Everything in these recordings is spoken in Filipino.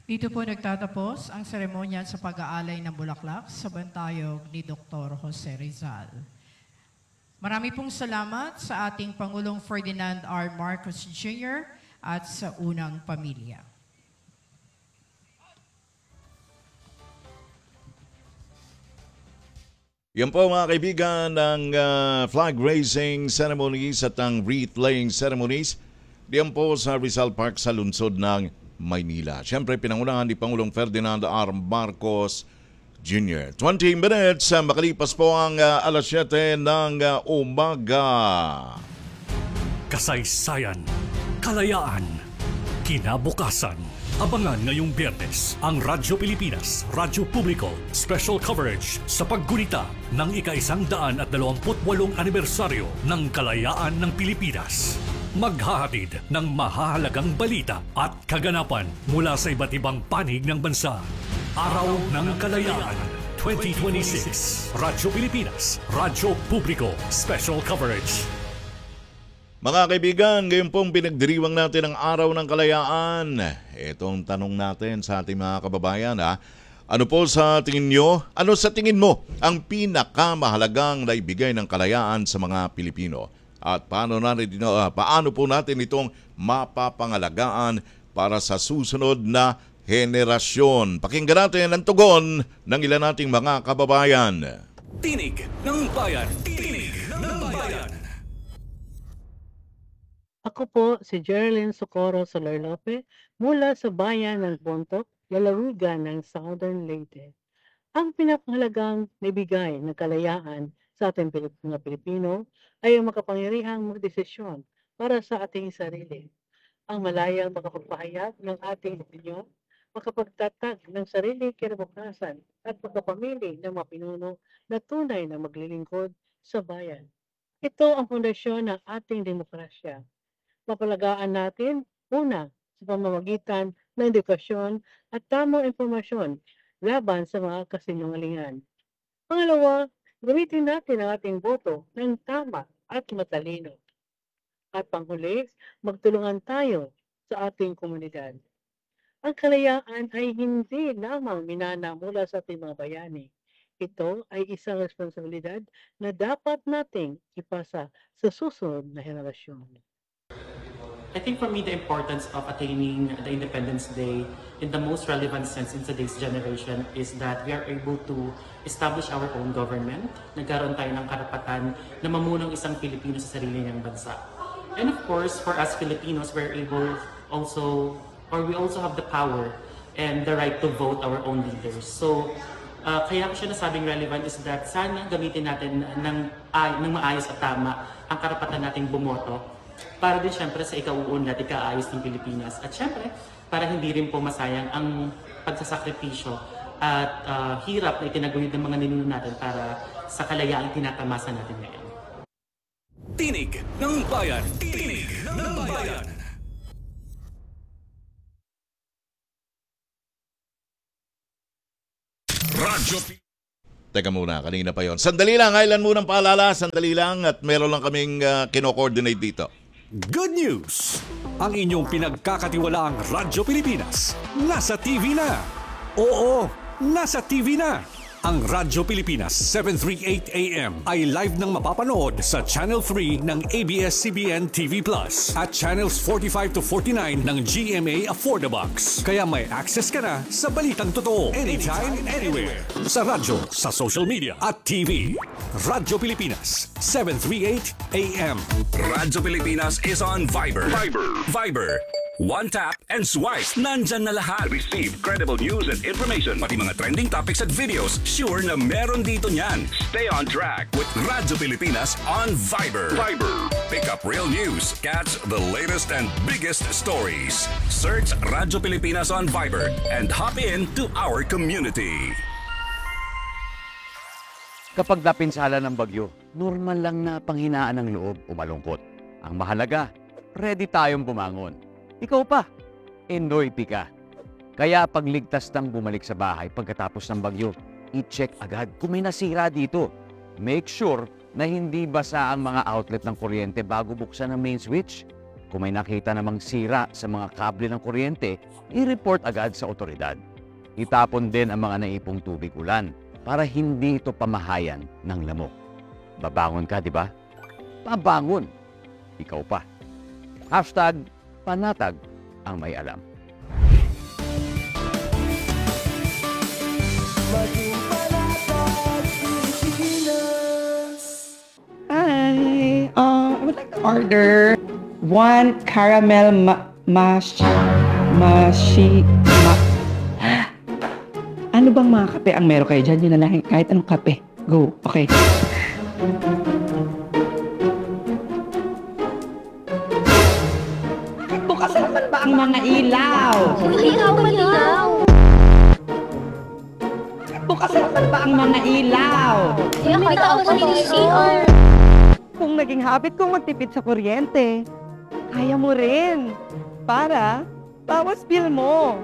Dito po nagtatapos ang seremonya sa pag-aalay ng bulaklak sa bantayog ni Dr. Jose Rizal. Marami pong salamat sa ating Pangulong Ferdinand R. Marcos Jr. at sa unang pamilya. Yan po mga kaibigan ng flag raising ceremonies at ang wreath laying ceremonies diyan po sa Rizal Park sa lungsod ng Maynila. Siyempre pinangunahan ni Pangulong Ferdinand R. Marcos Jr. 20 minutes makalipas po ang alas 7 ng umaga. Kasaysayan, kalayaan, kinabukasan. Abangan ngayong Biyernes ang Radyo Pilipinas, Radyo Publiko, special coverage sa paggunita ng ika-128 anibersaryo ng Kalayaan ng Pilipinas. Maghahatid ng mahahalagang balita at kaganapan mula sa iba't ibang panig ng bansa. Araw ng Kalayaan 2026. Radyo Pilipinas, Radyo Publiko, special coverage. Mga kaibigan, ngayon pong pinagdiriwang natin ang Araw ng Kalayaan. Itong tanong natin sa ating mga kababayan, ano po sa tingin nyo, ano sa tingin mo ang pinakamahalagang naibigay ng kalayaan sa mga Pilipino? At paano po natin itong mapapangalagaan para sa susunod na henerasyon? Pakinggan natin ang tugon ng ilan nating mga kababayan. Tinig ng Bayan. Tinig ng Bayan. Ako po si Geraldine Socorro Solar Lope mula sa bayan ng Bontoc, lalawigan ng Southern Leyte. Ang pinakahalagang naibigay ng kalayaan sa ating mga Pilipino ay ang makapangyarihang magdesisyon para sa ating sarili. Ang malayang makapagpahayag ng ating opinyon, makapagtatag ng sarili kinabukasan at makapamili ng mga pinuno na tunay na maglilingkod sa bayan. Ito ang pundasyon ng ating demokrasya. Mapalagaan natin, una, sa pamamagitan ng edukasyon at tamang impormasyon laban sa mga kasinungalingan. Pangalawa, gamitin natin ang ating boto ng tama at matalino. At panghuli, magtulungan tayo sa ating komunidad. Ang kalayaan ay hindi lamang minana mula sa ating mga bayani. Ito ay isang responsibilidad na dapat nating ipasa sa susunod na henerasyon. I think for me, the importance of attaining the Independence Day in the most relevant sense in today's generation is that we are able to establish our own government. Nagkaroon tayo ng karapatan na mamunang isang Pilipino sa sarili niyang bansa. And of course, for us Filipinos, we also have the power and the right to vote our own leaders. So, kaya ko siya nasabing relevant is that sana gamitin natin ng maayos at tama ang karapatan nating bumoto para din syempre sa ikauunlad at ikaayos ng Pilipinas. At syempre, para hindi rin po masayang ang pagsasakripisyo at hirap na itinaguyod ng mga ninuno natin para sa kalayaang tinatamasa natin ngayon. Tinig ng Bayan. Tinig ng Bayan. Radyo Teka muna, kanina pa yon. Sandali lang, kailan munang paalala, sandali lang at meron lang kaming kino-coordinate dito. Good news! Ang inyong pinagkakatiwalaang Radyo Pilipinas nasa TV na. Oo, nasa TV na. Ang Radyo Pilipinas 738 AM ay live nang mapapanood sa Channel 3 ng ABS-CBN TV Plus at Channels 45 to 49 ng GMA Affordabox. Kaya may access ka na sa balitang totoo anytime, anywhere. Sa radyo, sa social media at TV. Radyo Pilipinas 738 AM. Radyo Pilipinas is on Viber. Viber. One tap and swipe. Nandyan na lahat. Receive credible news and information. Pati mga trending topics at videos. Sure na meron dito niyan. Stay on track with Radyo Pilipinas on Viber. Pick up real news. Catch the latest and biggest stories. Search Radyo Pilipinas on Viber and hop in to our community. Kapag napinsala ng bagyo, normal lang na panghinaan ng loob o malungkot. Ang mahalaga, ready tayong bumangon. Ikaw pa, Enoy Pica. Kaya pagligtas ng bumalik sa bahay pagkatapos ng bagyo, i-check agad kung may nasira dito. Make sure na hindi basa ang mga outlet ng kuryente bago buksan ang main switch. Kung may nakita namang sira sa mga kable ng kuryente, i-report agad sa otoridad. Itapon din ang mga naipong tubig ulan para hindi ito pamahayan ng lamok. Babangon ka, di ba? Babangon. Ikaw pa. #panatag ang may alam. Hi, I would like to order one caramel Ano bang mga kape ang meron kayo dyan? Yun na lang, kahit anong kape. Go, okay. Bakit bukas naman ba ang mga ilaw? Malinaw. Bakit bukas naman ba ang mga ilaw? Kaya kahit ako sa CR. Kung naging habit kong magtipid sa kuryente, kaya mo rin. Para bawas bill mo.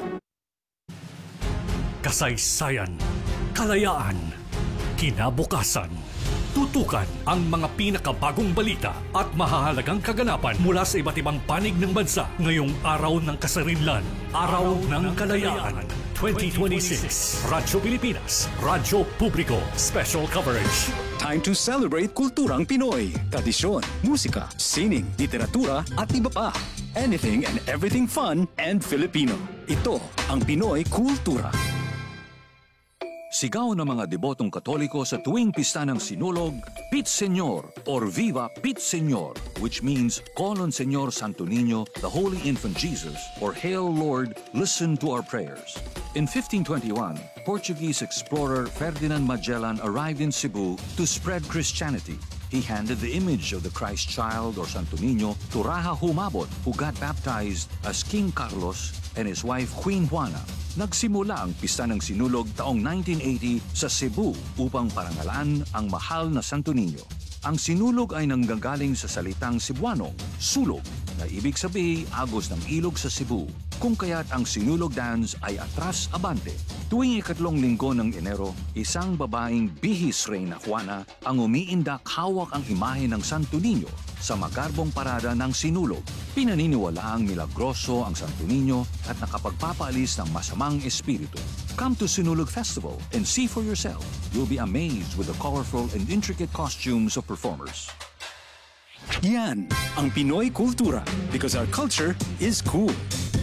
Kasaysayan, kalayaan, kinabukasan. Tutukan ang mga pinakabagong balita at mahahalagang kaganapan mula sa iba't ibang panig ng bansa ngayong araw ng kasarinlan, Araw ng Kalayaan 2026. Radyo Pilipinas, Radyo Publiko, Special Coverage. Time to celebrate kulturang Pinoy. Tradisyon, musika, sining, literatura at iba pa. Anything and everything fun and Filipino. Ito ang Pinoy Kultura. Sigaw ng mga debotong Katoliko sa tuwing pista ng Sinulog, Pit Señor or Viva Pit Señor, which means Call on Señor Santo Niño, the Holy Infant Jesus, or Hail Lord, listen to our prayers. In 1521, Portuguese explorer Ferdinand Magellan arrived in Cebu to spread Christianity. He handed the image of the Christ child or Santo Niño to Raja Humabon, who got baptized as King Carlos and his wife Queen Juana. Nagsimula ang pista ng Sinulog taong 1980 sa Cebu upang parangalan ang mahal na Santo Niño. Ang Sinulog ay nanggagaling sa salitang Cebuano, sulog, na ibig sabihin agos ng ilog sa Cebu, kung kaya't ang Sinulog dance ay atras abante. Tuwing ikatlong linggo ng Enero, isang babaeng bihis Reyna Juana ang umiindak hawak ang imahe ng Santo Niño sa magarbong parada ng Sinulog. Pinaniniwalaang milagroso ang Santo Niño at nakapagpapaalis ng masamang espiritu. Come to Sinulog Festival and see for yourself. You'll be amazed with the colorful and intricate costumes of performers. Yan ang Pinoy Kultura, because our culture is cool.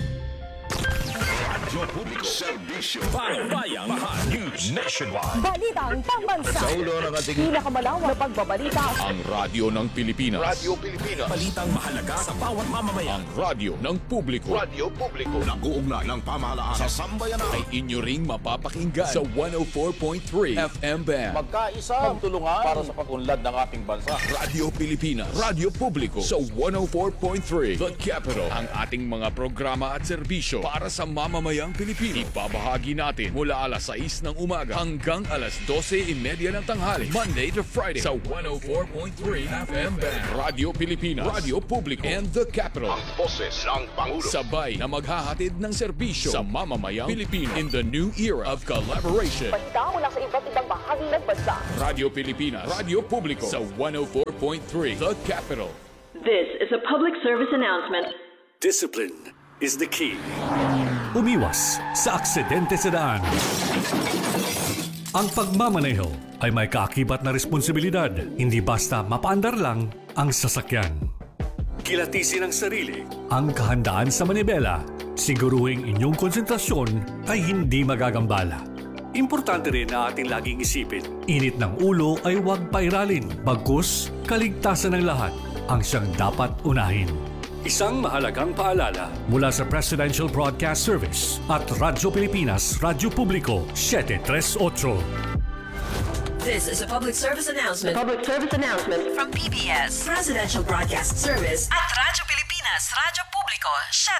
Bayang News Nationwide. Balitang pambansa. Sa ulo ng ating Pinakamalawak na pagbabalita. Ang radyo ng Pilipinas. Balitang mahalaga sa bawat mamamayan. Ang radyo ng publiko. Nag-uugnay ng pamahalaan sa sambayanan. Ay inyo ring mapapakinggan sa 104.3 FM band. Magkaisa, tulungan para sa pag-unlad ng ating bansa. Radyo Pilipinas, Radyo Publiko sa 104.3 The Capital. Ang ating mga programa at serbisyo para sa mamamayang Pilipino. Ibabahagi natin mula alas 6 ng umaga hanggang alas 12:30 ng tanghali. Monday to Friday sa 104.3 FM band. Radyo Pilipinas, Radyo Publiko, and The Capital. Ang boses ng Pangulo. Sabay na maghahatid ng serbisyo sa mamamayang Pilipino in the new era of collaboration. Balita mula sa iba't ibang bahagi ng bansa. Radyo Pilipinas, Radyo Publiko sa 104.3 The Capital. This is a public service announcement. Discipline is the key. Umiwas sa aksidente sa daan. Ang pagmamaneho ay may kaakibat na responsibilidad. Hindi basta mapaandar lang ang sasakyan. Kilatisin ang sarili, ang kahandaan sa manibela. Siguruhing inyong konsentrasyon ay hindi magagambala. Importante rin na ating laging isipin, init ng ulo ay huwag pairalin. Bagkus, kaligtasan ng lahat ang siyang dapat unahin. Isang mahalagang paalala mula sa Presidential Broadcast Service at Radyo Pilipinas, Radyo Publiko, 738. This is a public service announcement. Public service announcement from PBS, Presidential Broadcast Service at Radyo Pilipinas, Radyo Publiko,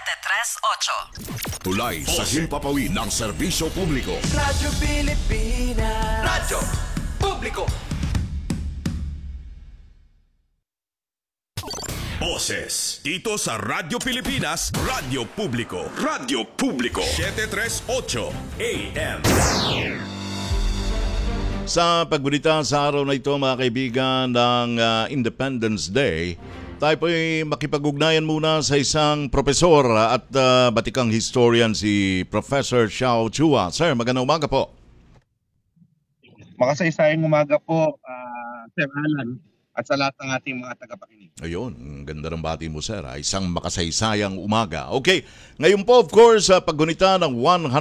738. Tulay sa himpapawid ng serbisyo publiko. Radyo Pilipinas. Radyo Publiko. Boses dito sa Radyo Pilipinas, Radyo Publiko. Radyo Publiko 738 AM. Sa pagbalita sa araw na ito, mga kaibigan, ng Independence Day, Tayo po'y makipag-ugnayan muna sa isang profesor at batikang historian, si Professor Xiao Chua. Sir, magandang umaga po. Makasaysayang umaga po, Sir Alan, at sa lahat ng ating mga tagapakinig. Ayun, ang ganda ng bati mo, sir. Isang makasaysayang umaga. Okay, ngayon po, of course, paggunita ng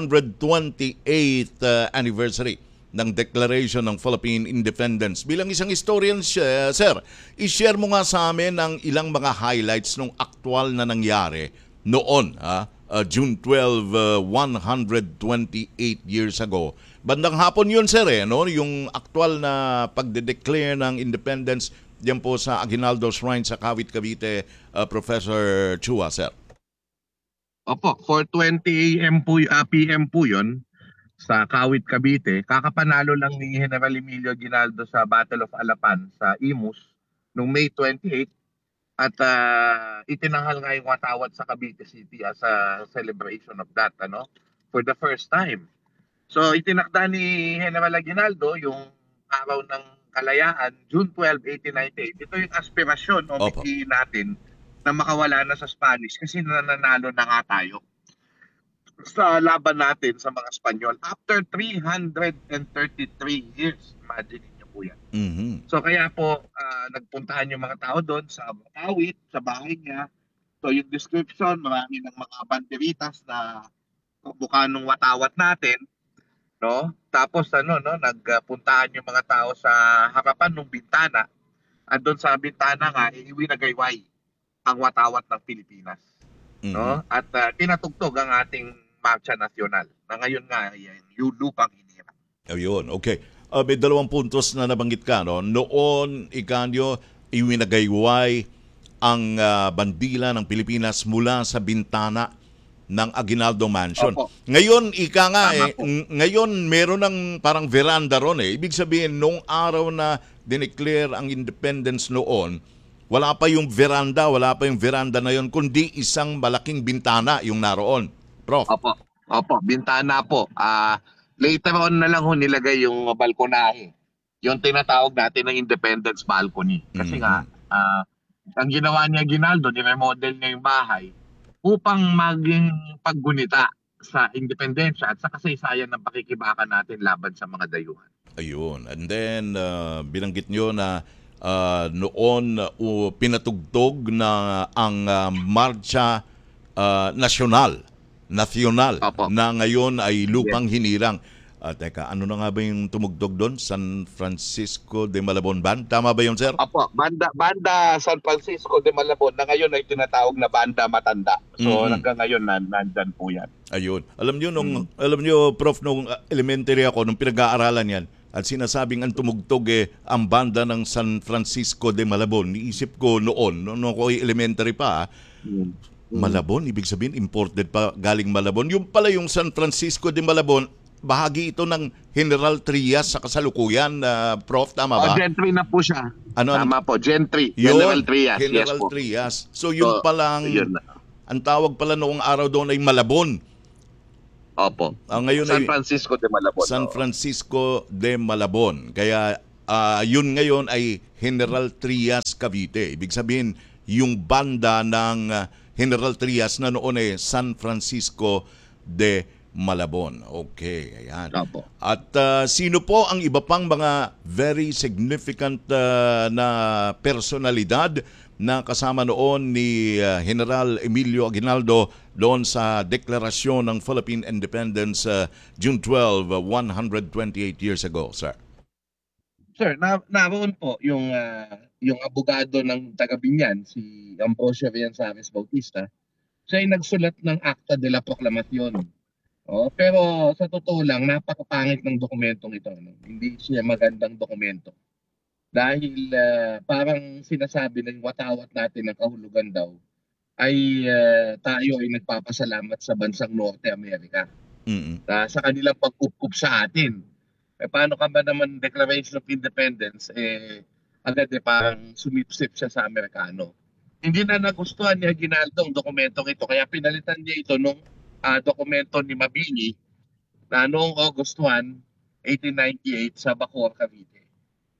128th anniversary ng Declaration ng Philippine Independence. Bilang isang historian, sir, i-share mo nga sa amin ang ilang mga highlights ng aktual na nangyari noon, June 12, 128 years ago. Bandang hapon yun, sir, no? Yung aktual na pagde-declare ng independence diyan po sa Aguinaldo Shrine sa Kawit, Cavite, Professor Chua, sir. Opo, 4:20 PM po yun sa Kawit, Cavite. Kakapanalo lang ni General Emilio Aguinaldo sa Battle of Alapan sa Imus noong May 28 at itinanghal nga yung watawat sa Cavite City as a celebration of that, for the first time. So itinakda ni General Aguinaldo yung araw ng Kalayaan, June 12, 1898. Ito yung aspirasyon o miki natin na makawala na sa Spanish kasi nananalo na nga tayo sa laban natin sa mga Espanyol after 333 years. Imagine niyo po yan. Mm-hmm. So kaya po nagpuntahan yung mga tao doon sa Kawit, sa bahay niya. So yung description, marami ng mga banderitas na mukha nung watawat natin. No? Tapos nagpuntahan yung mga tao sa harapan ng bintana. At doon sa bintana nga iwinagayway ang watawat ng Pilipinas. Mm-hmm. No? At tinatugtog ang ating marcha nasyonal na ngayon nga yung lupang hinirang. Ayun, okay. May dalawang puntos na nabanggit ka, no? Noon, ikanyo, iwinagayway ang bandila ng Pilipinas mula sa bintana ng Aguinaldo Mansion. Opo. Ngayon, ngayon meron ng parang veranda ron eh. Ibig sabihin, nung araw na dineclare ang independence noon, wala pa yung veranda na yon, kundi isang malaking bintana yung naroon. Prof. Opo, bintana po. Later on na lang nilagay yung balkonahe. Yung tinatawag natin ng Independence Balcony. Kasi nga, ang ginawa niya Aguinaldo, niremodel niya yung bahay upang maging paggunita sa independensya at sa kasaysayan ng pakikibaka natin laban sa mga dayuhan. Ayun. And then, binanggit nyo na noon pinatugtog na ang Marcha Nacional na ngayon ay lupang hinirang. Teka, ano na nga ba yung tumugtog doon? San Francisco de Malabon Band? Tama ba yun, sir? Apo, banda San Francisco de Malabon na ngayon ay tinatawag na Banda Matanda. So hanggang ngayon nandyan po yan. Ayun. Alam nyo, Prof, nung elementary ako, nung pinag-aaralan yan, at sinasabing ang tumugtog ang banda ng San Francisco de Malabon. Niisip ko noon ako elementary pa, Malabon, ibig sabihin imported pa galing Malabon. Yung pala yung San Francisco de Malabon, bahagi ito ng General Trias sa kasalukuyan, Prof, tama ba? Gentry na po siya. Tama po, Gentry. General Trias. General Trias. So yung palang, ang tawag pala noong araw doon ay Malabon. Opo. Ngayon San Francisco de Malabon. San Francisco de Malabon. Kaya yun ngayon ay General Trias Cavite. Ibig sabihin, yung banda ng General Trias na noon ay San Francisco de Malabon. Okay, ayan. Opo. At sino po ang iba pang mga very significant na personalidad na kasama noon ni General Emilio Aguinaldo doon sa deklarasyon ng Philippine Independence June 12, 128 years ago, sir? Sir, naroon po yung abogado ng taga-Binyan, si Ambrosio Villasares Bautista. Siya ay nagsulat ng Acta de la Proclamación. Pero sa totoo lang, napakapangit ng dokumentong ito. Hindi siya magandang dokumento. Dahil parang sinasabi ng watawat natin ng kahulugan daw ay tayo ay nagpapasalamat sa bansang Norte America. Sa kanilang pagkukup sa atin. Paano ka ba naman Declaration of Independence agad parang sumipsip siya sa Amerikano. Hindi na nagustuhan ni Aguinaldo ang dokumentong ito kaya pinalitan niya ito nung dokumento ni Mabini na noong August 1, 1898 sa Bacoor, Cavite.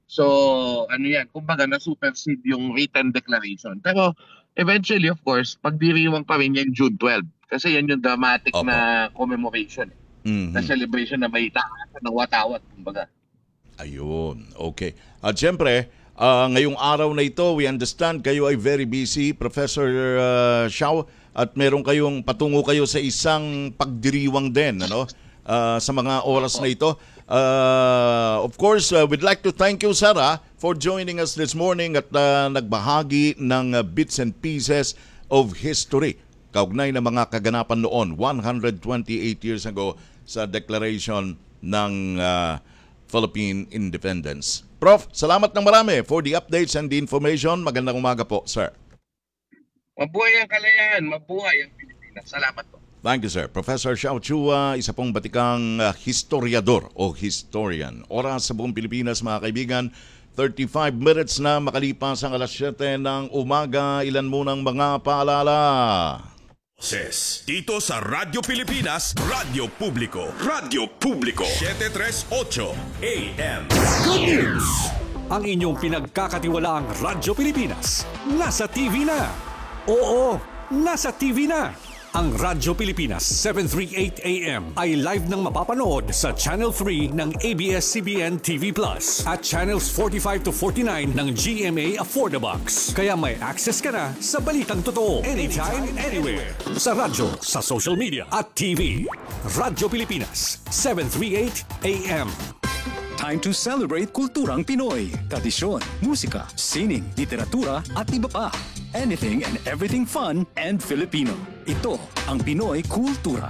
So, ano yan, kumbaga na-supersede yung written declaration. Pero eventually, of course, pagdiriwang pa rin yan June 12. Kasi yan yung dramatic Opo. na commemoration. Na celebration na may taasan ng watawat, kumbaga. Ayun, okay. At syempre, ngayong araw na ito, we understand kayo ay very busy, Professor Xiao, at meron kayong patungo kayo sa isang pagdiriwang din, ano? Sa mga oras na ito. Of course, we'd like to thank you, Sarah, for joining us this morning at nagbahagi ng bits and pieces of history kaugnay ng mga kaganapan noon 128 years ago sa declaration ng Philippine Independence. Prof, salamat ng marami for the updates and the information. Magandang umaga po, sir. Mabuhay ang kalayaan, mabuhay ang Pilipinas. Salamat po. Thank you, sir. Professor Xiao Chua, isa pong batikang historiador o historian. Oras sa buong Pilipinas, mga kaibigan, 35 minutes na makalipas ang alas 7 ng umaga. Ilan munang mga paalala. Ses, dito sa Radyo Pilipinas, Radyo Publiko. Radyo Publiko. 738 AM. Good news! Ang inyong pinagkakatiwalaang Radyo Pilipinas, nasa TV na. Oo, nasa TV na. Ang Radyo Pilipinas 738 AM ay live nang mapapanood sa Channel 3 ng ABS-CBN TV Plus at Channels 45 to 49 ng GMA Affordabox. Kaya may access ka na sa balitang totoo anytime, anywhere. Sa radyo, sa social media at TV. Radyo Pilipinas 738 AM. Time to celebrate kulturang Pinoy, tradisyon, musika, sining, literatura at iba pa. Anything and everything fun and Filipino. Ito ang Pinoy Kultura.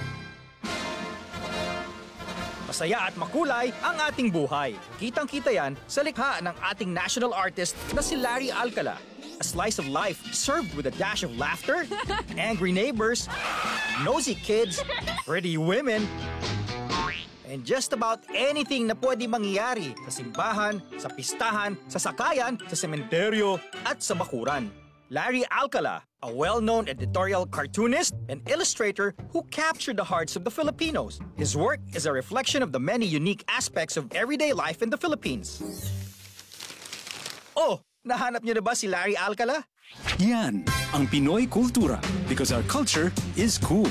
Masaya at makulay ang ating buhay. Kitang-kita yan sa likha ng ating national artist na si Larry Alcala. A slice of life served with a dash of laughter, angry neighbors, nosy kids, pretty women, and just about anything na pwede mangyari sa simbahan, sa pistahan, sa sakayan, sa sementeryo, at sa bakuran. Larry Alcala, a well-known editorial cartoonist and illustrator who captured the hearts of the Filipinos. His work is a reflection of the many unique aspects of everyday life in the Philippines. Oh, nahanap niyo na ba si Larry Alcala? Yan ang Pinoy Kultura because our culture is cool.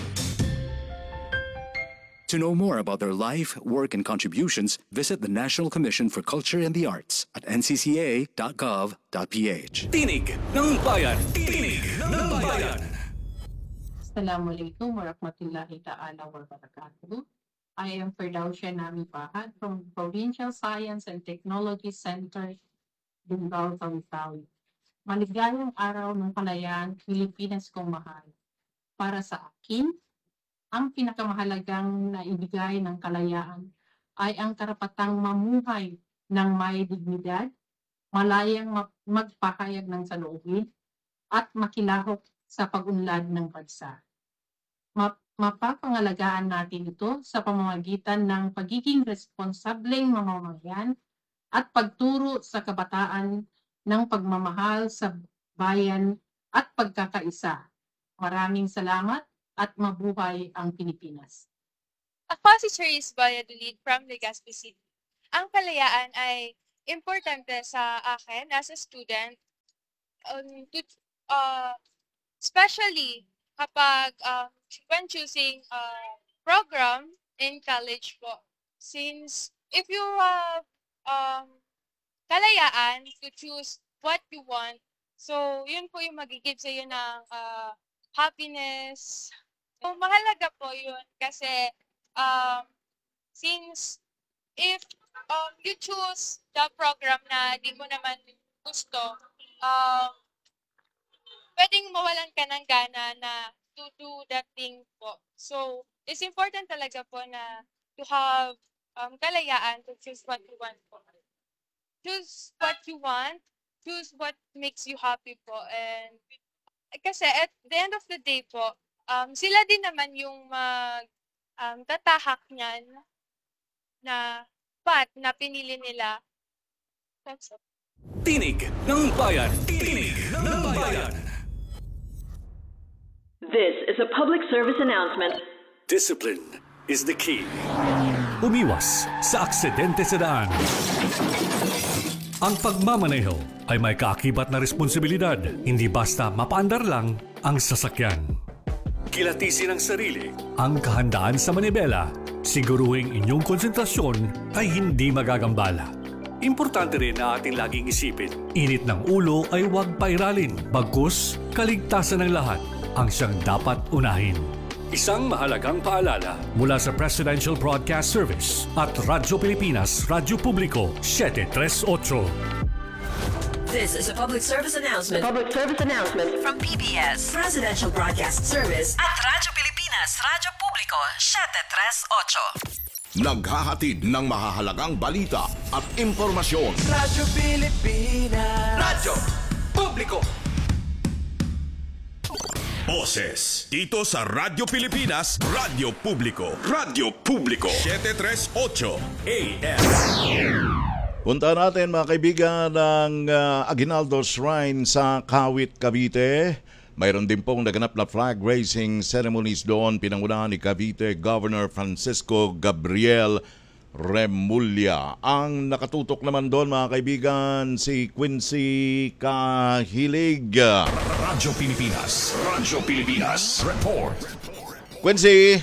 To know more about their life, work, and contributions, visit the National Commission for Culture and the Arts at ncca.gov.ph. Tinig ng Bayan! Tinig ng Bayan! Assalamualaikum warahmatullahi ta'ala wabarakatuh. I am Firdausia Nami Fahad from Provincial Science and Technology Center, Dungal, Tawi-Tawi. Maligayang araw ng kalayaan, Pilipinas kong mahal. Para sa akin, ang pinakamahalagang naibigay ng kalayaan ay ang karapatang mamuhay ng may dignidad, malayang magpahayag ng saloobin, at makilahok sa pag-unlad ng bansa. Mapapangalagaan natin ito sa pamamagitan ng pagiging responsableng mamamayan at pagturo sa kabataan ng pagmamahal sa bayan at pagkakaisa. Maraming salamat at mabuhay ang Pilipinas. Ako si Cherise Valladolid from Legazpi City. Ang kalayaan ay importante sa akin as a student, especially kapag when choosing program in college po. Since if you have kalayaan to choose what you want, so yun po yung magigib sa iyo ng happiness. So, mahalaga po yun kasi since if you choose the program na di mo naman gusto, pwedeng mawalan ka ng gana na to do that thing po. So, it's important talaga po na to have kalayaan to choose what you want po. Choose what you want, choose what makes you happy po. And kasi at the end of the day po, sila din naman yung tatahak niyan na path na pinili nila. That's it. Tinig ng Bayan! Tinig ng Bayan! This is a public service announcement. Discipline is the key. Umiwas sa aksidente sa daan. Ang pagmamaneho ay may kaakibat na responsibilidad, hindi basta mapaandar lang ang sasakyan. Kilatisin ang sarili, ang kahandaan sa manibela, siguruhing inyong konsentrasyon ay hindi magagambala. Importante rin na ating laging isipin, init ng ulo ay huwag pairalin, bagkus kaligtasan ng lahat ang siyang dapat unahin. Isang mahalagang paalala mula sa Presidential Broadcast Service at Radyo Pilipinas, Radyo Publiko, 738. This is a public service announcement. From PBS, Presidential Broadcast Service at Radyo Pilipinas, Radyo Publiko, 738. Naghahatid ng mahahalagang balita at impormasyon. Radyo Pilipinas. Radyo Publiko. Boses dito sa Radyo Pilipinas, Radyo Publiko. Radyo Publiko 738 AM. Punta natin mga kaibigan ng Aguinaldo Shrine sa Kawit, Cavite. Mayroon din pong naganap na flag raising ceremonies doon, pinangunahan ni Cavite Governor Francisco Gabriel Remulla. Ang nakatutok naman doon mga kaibigan, si Quincy Kahilig. Radyo Pilipinas. Radyo Pilipinas. Report. Quincy.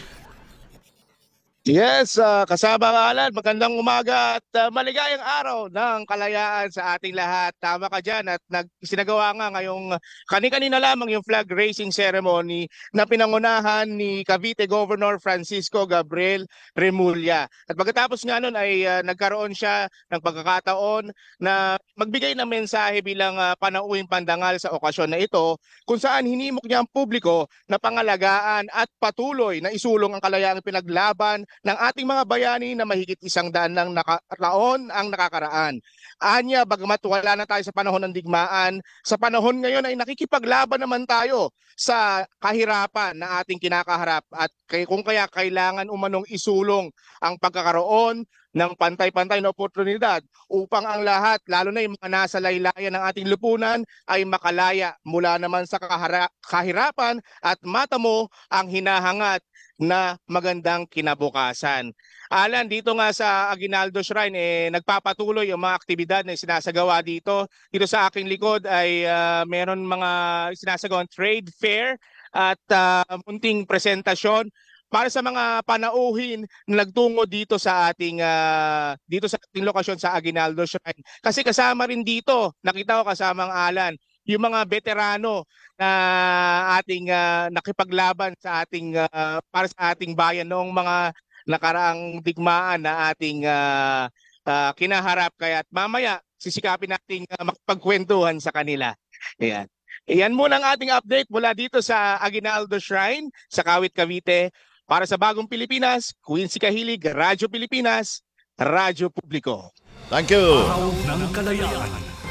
Yes, kasama nga Alan, magandang umaga at maligayang araw ng kalayaan sa ating lahat. Tama ka dyan at sinagawa nga ngayong kani-kanina lamang yung flag raising ceremony na pinangunahan ni Cavite Governor Francisco Gabriel Remulla. At pagkatapos nga nun ay nagkaroon siya ng pagkakataon na magbigay ng mensahe bilang panauwing pandangal sa okasyon na ito, kung saan hinimok niya ang publiko na pangalagaan at patuloy na isulong ang kalayaang pinaglaban ng ating mga bayani na mahigit 100 ng taon ang nakakaraan. Anya, bagamat wala na tayo sa panahon ng digmaan, sa panahon ngayon ay nakikipaglaban naman tayo sa kahirapan na ating kinakaharap at kung kaya kailangan umanong isulong ang pagkakaroon ng pantay-pantay na oportunidad upang ang lahat, lalo na yung mga nasa laylayan ng ating lipunan, ay makalaya mula naman sa kahirapan at matamo ang hinahangat na magandang kinabukasan. Alan, dito nga sa Aguinaldo Shrine, nagpapatuloy ang mga aktibidad na sinasagawa dito. Dito sa aking likod ay meron mga sinasagawang trade fair at munting presentasyon para sa mga panauhin na nagtungo dito sa ating lokasyon sa Aguinaldo Shrine. Kasi kasama rin dito, nakita ko kasamang Alan, yung mga veterano na ating nakipaglaban sa ating para sa ating bayan noong mga nakaraang digmaan na ating kinaharap. Kaya mamaya sisikapin nating makipagkwentuhan sa kanila. Ayan. Iyan muna ang ating update mula dito sa Aguinaldo Shrine sa Kawit, Cavite. Para sa Bagong Pilipinas, Quincy Kahilig, Radyo Pilipinas, Radyo Publiko. Thank you. Araw ng Kalayaan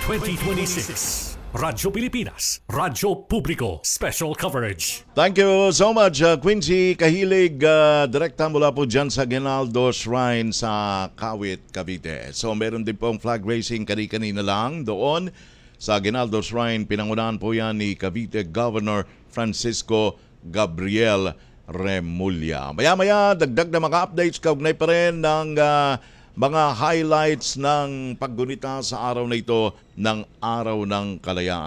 2026. Radyo Pilipinas, Radyo Publiko, special coverage. Thank you so much, Quincy Kahilig, direkta mula po dyan sa Aguinaldo Shrine sa Kawit, Cavite. So meron din pong flag raising kanina lang doon sa Aguinaldo Shrine. Pinangunahan po yan ni Cavite Governor Francisco Gabriel Remulla. Maya-maya, dagdag na mga updates, kaugnay pa rin ng mga highlights ng paggunita sa araw na ito ng Araw ng Kalayaan.